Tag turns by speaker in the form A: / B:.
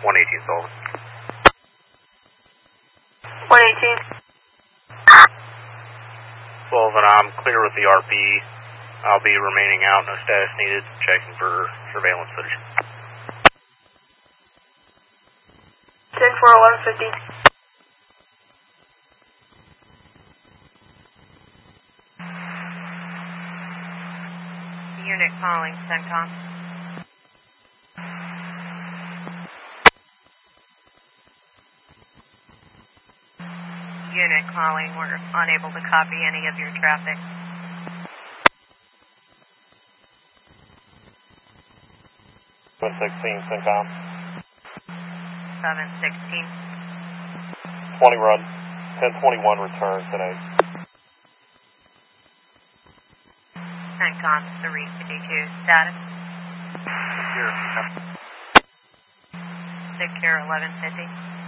A: 118 Sullivan.
B: 118.
A: Sullivan, I'm clear with the RP. I'll be remaining out, no status needed, checking for surveillance footage.
B: 10-4-1150.
C: Unit calling, CENTCOM. Unit calling, we're unable to copy any of your traffic.
D: 716, CENTCOM.
C: 716.
D: 20 run, 1021 return today.
C: CENTCOM, 352, status?
A: Secure.
C: Secure 1150.